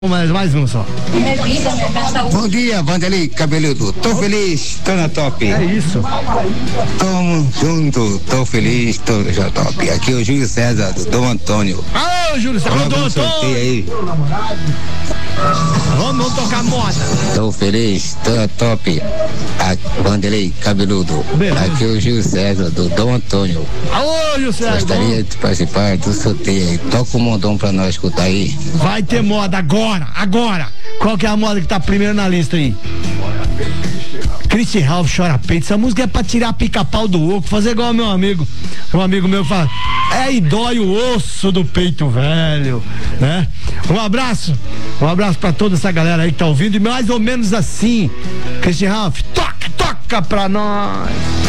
Mais um só. Bom dia, Vanderlei Cabeludo. Tô feliz, tô na top. É isso. Tamo junto, tô feliz, tô já top. Aqui é o Júlio César, do Dom Antônio. Alô, Júlio César, Dom Antônio. Aí. Vamos tocar moda. Tô feliz, tô na top. Vanderlei Cabeludo. Beleza. Aqui é o Júlio César, do Dom Antônio. Alô, Júlio César. Gostaria de participar do sorteio aí. Toca o modão pra nós escutar aí. Vai ter moda agora. Qual que é a moda que tá primeiro na lista aí? Christian Ralph, Chora Peito. Essa música é pra tirar pica-pau do oco, fazer igual meu amigo. Um amigo meu fala, e dói o osso do peito velho, né? Um abraço pra toda essa galera aí que tá ouvindo, e mais ou menos assim, Christian Ralph, toca pra nós.